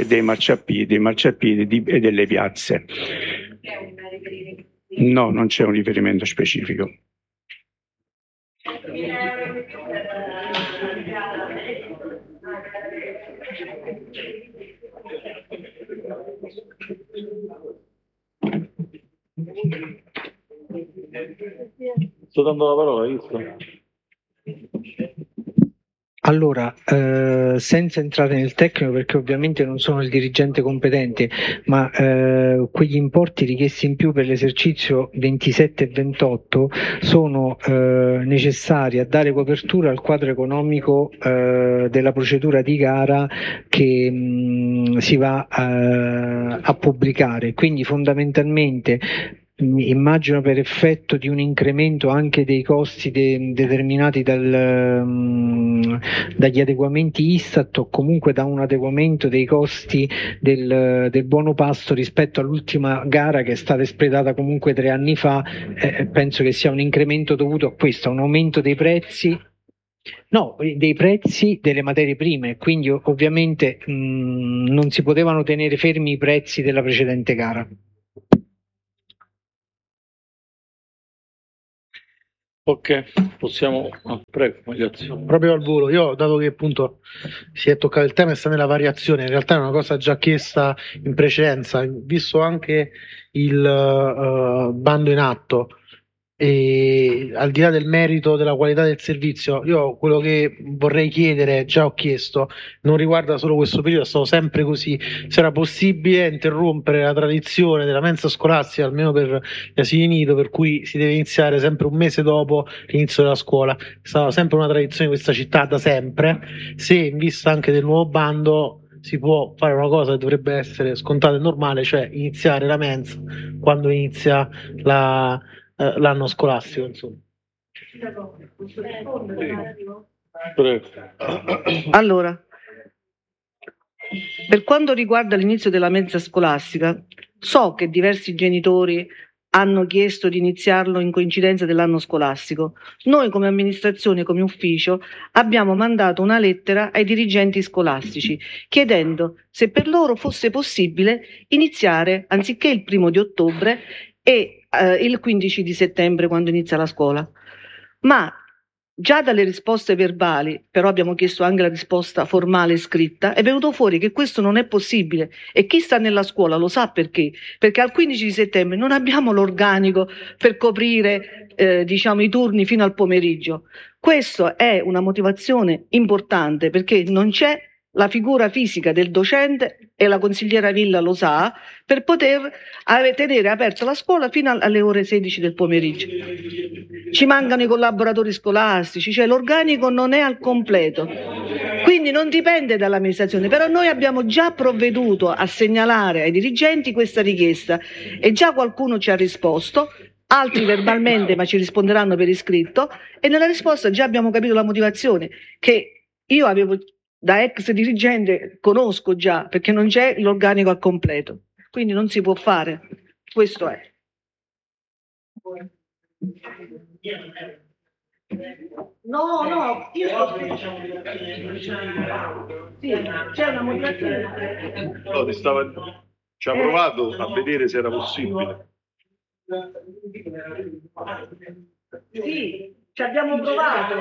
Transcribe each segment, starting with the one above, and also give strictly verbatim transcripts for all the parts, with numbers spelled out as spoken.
dei marciapiedi, dei marciapiedi di, e delle piazze. No, non c'è un riferimento specifico. Sto dando la parola, visto? Allora, eh, senza entrare nel tecnico, perché ovviamente non sono il dirigente competente, ma eh, quegli importi richiesti in più per l'esercizio ventisette e ventotto sono eh, necessari a dare copertura al quadro economico eh, della procedura di gara che mh, si va eh, a pubblicare. Quindi fondamentalmente immagino per effetto di un incremento anche dei costi de- determinati dal, um, dagli adeguamenti Istat o comunque da un adeguamento dei costi del, del buono pasto rispetto all'ultima gara che è stata espletata comunque tre anni fa, eh, penso che sia un incremento dovuto a questo, a un aumento dei prezzi. No, dei prezzi delle materie prime, quindi ovviamente mh, non si potevano tenere fermi i prezzi della precedente gara. Ok, possiamo... Ah, prego, ragazzi. Proprio al volo, io dato che appunto si è toccato il tema e sta nella variazione, in realtà è una cosa già chiesta in precedenza, visto anche il uh, bando in atto e al di là del merito della qualità del servizio, io quello che vorrei chiedere, già ho chiesto, non riguarda solo questo periodo, è stato sempre così, se era possibile interrompere la tradizione della mensa scolastica, almeno per gli asili nido, per cui si deve iniziare sempre un mese dopo l'inizio della scuola. È stata sempre una tradizione di questa città da sempre, se in vista anche del nuovo bando si può fare una cosa che dovrebbe essere scontata e normale, cioè iniziare la mensa quando inizia la l'anno scolastico, insomma. Allora, per quanto riguarda l'inizio della mensa scolastica, so che diversi genitori hanno chiesto di iniziarlo in coincidenza dell'anno scolastico. Noi come amministrazione, come ufficio, abbiamo mandato una lettera ai dirigenti scolastici chiedendo se per loro fosse possibile iniziare anziché il primo di ottobre e eh, il quindici di settembre quando inizia la scuola. Ma già dalle risposte verbali, però abbiamo chiesto anche la risposta formale scritta, è venuto fuori che questo non è possibile e chi sta nella scuola lo sa perché, perché al quindici di settembre non abbiamo l'organico per coprire eh, diciamo, i turni fino al pomeriggio. Questa è una motivazione importante perché non c'è la figura fisica del docente e la consigliera Villa lo sa, per poter tenere aperta la scuola fino alle ore sedici del pomeriggio. Ci mancano i collaboratori scolastici, cioè l'organico non è al completo, quindi non dipende dall'amministrazione, però noi abbiamo già provveduto a segnalare ai dirigenti questa richiesta e già qualcuno ci ha risposto, altri verbalmente ma ci risponderanno per iscritto e nella risposta già abbiamo capito la motivazione che io avevo da ex dirigente conosco già, perché non c'è l'organico al completo, quindi non si può fare. Questo è. No, no, io sì, c'è una motivazione. No, ti stava... Ci ha provato a vedere se era possibile. Sì, ci abbiamo provato.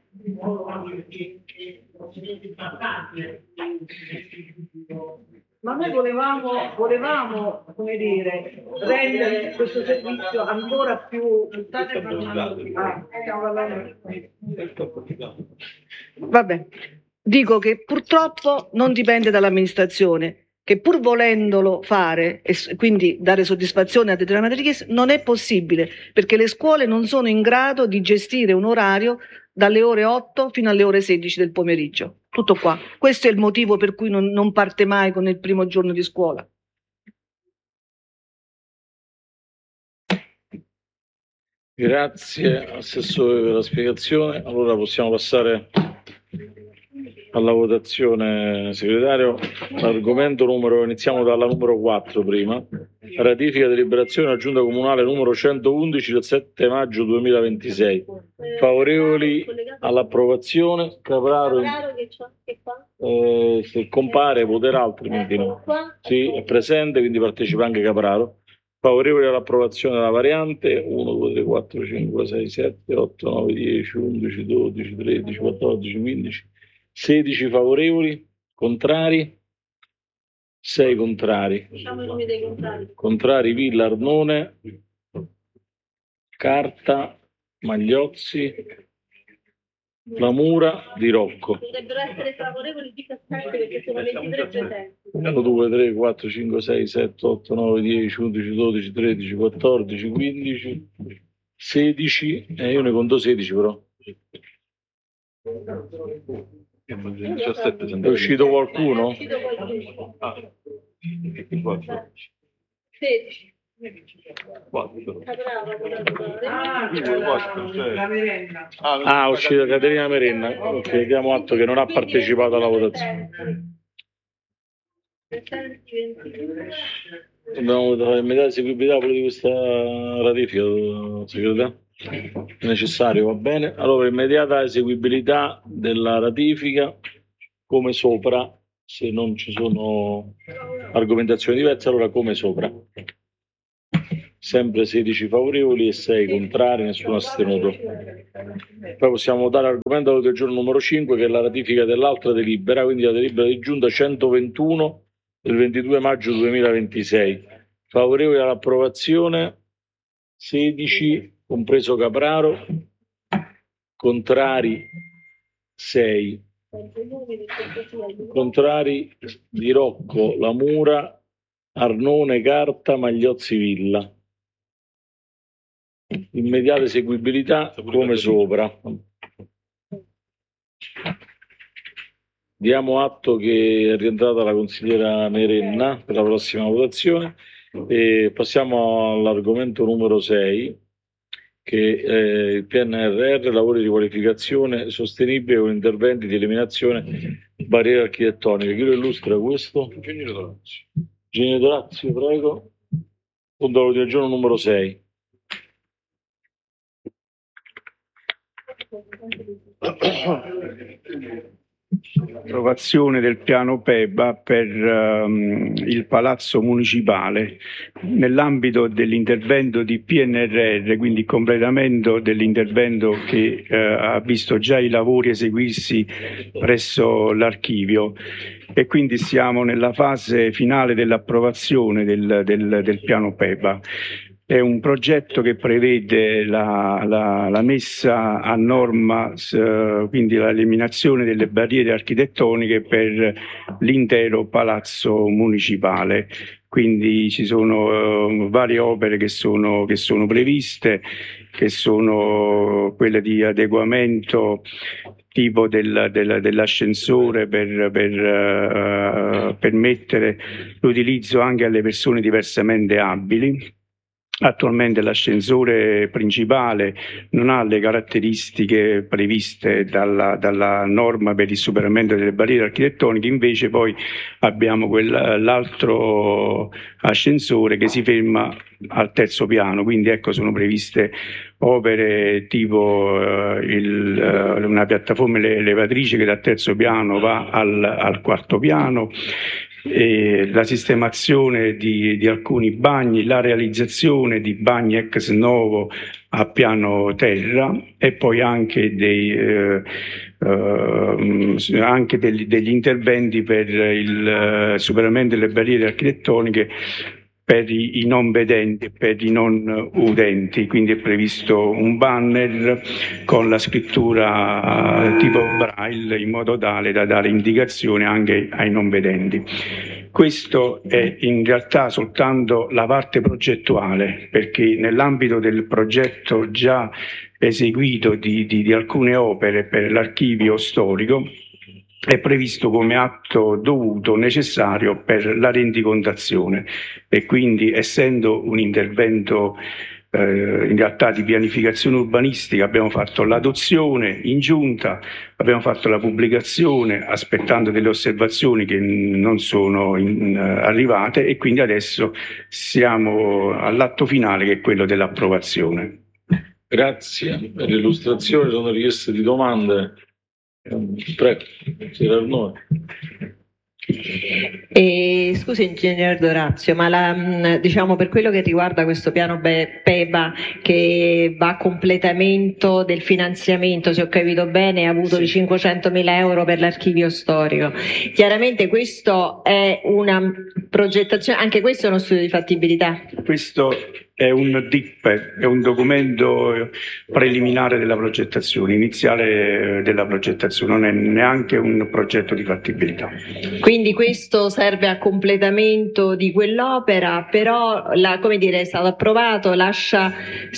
Ma noi volevamo, volevamo come dire, rendere questo servizio ancora più... Vabbè, dico che purtroppo non dipende dall'amministrazione, che pur volendolo fare e quindi dare soddisfazione a determinate richieste non è possibile perché le scuole non sono in grado di gestire un orario dalle ore otto fino alle ore sedici del pomeriggio. Tutto qua. Questo è il motivo per cui non, non parte mai con il primo giorno di scuola. Grazie Assessore per la spiegazione. Allora possiamo passare alla votazione, segretario. L'argomento numero, iniziamo dalla numero quattro prima. Ratifica deliberazione della Giunta Comunale numero centoundici del sette maggio duemilaventisei. Favorevoli all'approvazione? Capraro. Eh, se compare voterà, altrimenti no. Sì, è presente, quindi partecipa anche Capraro. Favorevole all'approvazione della variante uno, due, tre, quattro, cinque, sei, sette, otto, nove, dieci, undici, dodici, tredici, quattordici, quindici, sedici favorevoli, contrari, sei contrari. Diciamo i nomi dei contrari. Contrari Villa, Arnone, Carta, Magliozzi, Lamura, Di Rocco. Dovrebbero essere favorevoli diciassette perché sono ventitré presenti. uno, due, tre, quattro, cinque, sei, sette, otto, nove, dieci, undici, dodici, tredici, quattordici, quindici, sedici, e io ne conto sedici però. diciassette È uscito qualcuno? È uscito qualcuno. sedici. Ah, è uscita Caterina Merenna. Ok, diamo atto che non ha partecipato alla votazione. Dobbiamo fare immediata eseguibilità di questa ratifica, segretario? È necessario, va bene? Allora, immediata eseguibilità della ratifica come sopra, se non ci sono argomentazioni diverse, allora come sopra. Sempre sedici favorevoli e sei contrari, nessuno astenuto. Poi possiamo votare l'argomento del giorno numero cinque, che è la ratifica dell'altra delibera, quindi la delibera di giunta centoventuno del ventidue maggio duemilaventisei. Favorevoli all'approvazione sedici, compreso Capraro, contrari sei, contrari Di Rocco, Lamura, Arnone, Carta, Magliozzi, Villa. Immediata eseguibilità come sopra. Diamo atto che è rientrata la consigliera Merenna per la prossima votazione e passiamo all'argomento numero sei, che è il P N R R, lavori di qualificazione sostenibile con interventi di eliminazione barriere architettoniche. Chi lo illustra questo? Ingegnere Dorazio. Ingegnere Dorazio, prego. Punto all'ordine del giorno numero sei. Approvazione del piano P E B A per um, il Palazzo Municipale nell'ambito dell'intervento di P N R R, quindi il completamento dell'intervento che uh, ha visto già i lavori eseguirsi presso l'archivio, e quindi siamo nella fase finale dell'approvazione del, del, del piano P E B A. È un progetto che prevede la, la, la messa a norma, eh, quindi l'eliminazione delle barriere architettoniche per l'intero palazzo municipale. Quindi ci sono eh, varie opere che sono, che sono previste, che sono quelle di adeguamento tipo del, del, dell'ascensore per, per uh, permettere l'utilizzo anche alle persone diversamente abili. Attualmente l'ascensore principale non ha le caratteristiche previste dalla, dalla norma per il superamento delle barriere architettoniche, invece poi abbiamo l'altro ascensore che si ferma al terzo piano, quindi ecco sono previste opere tipo uh, il, uh, una piattaforma elevatrice che dal terzo piano va al, al quarto piano, e la sistemazione di, di alcuni bagni, la realizzazione di bagni ex novo a piano terra e poi anche, dei, eh, eh, anche degli, degli interventi per il superamento delle barriere architettoniche per i, i non vedenti e per i non udenti, quindi è previsto un banner con la scrittura tipo braille in modo tale da dare indicazione anche ai non vedenti. Questo è in realtà soltanto la parte progettuale, perché nell'ambito del progetto già eseguito di, di, di alcune opere per l'archivio storico è previsto come atto dovuto necessario per la rendicontazione, e quindi essendo un intervento eh, in realtà di pianificazione urbanistica abbiamo fatto l'adozione in giunta, abbiamo fatto la pubblicazione aspettando delle osservazioni che non sono in, uh, arrivate, e quindi adesso siamo all'atto finale, che è quello dell'approvazione. Grazie per l'illustrazione. Sono richieste di domande. Prego, signor Arnone. E, scusi ingegner Dorazio, ma la, diciamo per quello che riguarda questo piano P E B A che va a completamento del finanziamento, se ho capito bene, ha avuto sì. di cinquecentomila euro per l'archivio storico. Chiaramente questo è una progettazione, anche questo è uno studio di fattibilità. Questo è un D I P, è un documento preliminare della progettazione, iniziale della progettazione, non è neanche un progetto di fattibilità. Quindi questo serve a completamento di quell'opera, però la, come dire, è stato approvato, lascia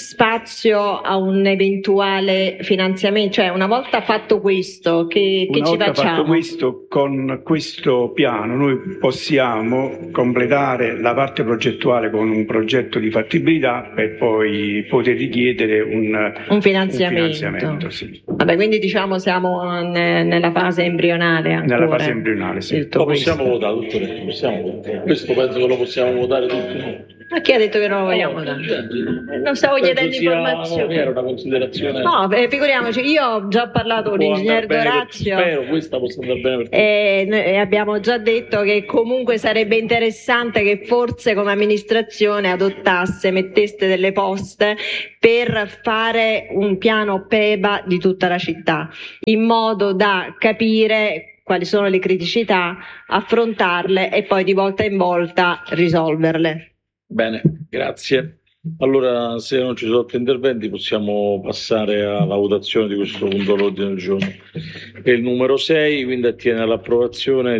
spazio a un eventuale finanziamento, cioè una volta fatto questo, che, che una ci volta facciamo? Fatto questo, con questo piano noi possiamo completare la parte progettuale con un progetto di fattibilità per poi poter richiedere un, un finanziamento. Un finanziamento sì. Vabbè, quindi diciamo siamo ne, nella fase embrionale ancora. Nella fase embrionale, sì. Lo possiamo votare, dottore, possiamo votare. Questo penso che lo possiamo votare tutti. Ma chi ha detto che non lo vogliamo votare? Non stavo chiedendo informazioni. Era una considerazione. No, eh, figuriamoci, io ho già parlato con l'ingegner Dorazio. Spero questa possa andare bene per tutti. E, e abbiamo già detto che comunque sarebbe interessante che forse come amministrazione adottasse, metteste delle poste per fare un piano P E B A di tutta la città, in modo da capire quali sono le criticità, affrontarle e poi di volta in volta risolverle. Bene, grazie. Allora, se non ci sono altri interventi, possiamo passare alla votazione di questo punto all'ordine del giorno. È il numero sei, quindi attiene all'approvazione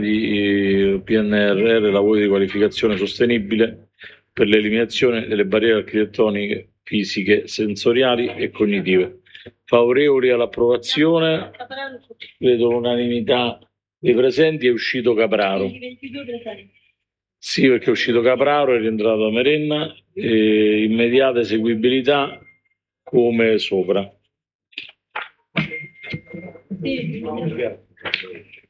di P N R R, lavori di qualificazione sostenibile per l'eliminazione delle barriere architettoniche, fisiche, sensoriali e cognitive. Favorevoli all'approvazione, vedo l'unanimità dei presenti, è uscito Capraro. Sì, perché è uscito Capraro, è rientrato Merenna, e immediata eseguibilità come sopra.